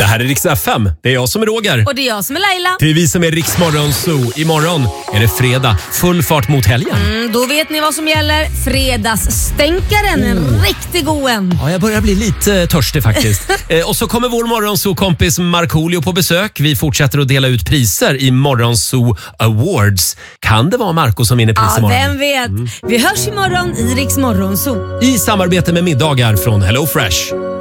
här är Rix FM. Det är jag som är Roger. Och det är jag som är Laila. Det är vi som är Rix Morgon Zoo. Imorgon är det fredag. Full fart mot helgen. Då vet ni vad som gäller. Fredagsstänkaren. En riktigt god en. Ja, jag börjar bli lite törstig faktiskt. Och så kommer vår morgonzoo-kompis Markoolio på besök. Vi fortsätter att dela ut priser i Morgonzoo Awards. Kan det vara Marco som vinner pris imorgon? Vem vet. Vi hörs imorgon i Rix Morgonzoo. I samarbete med middagar från Hello Fresh.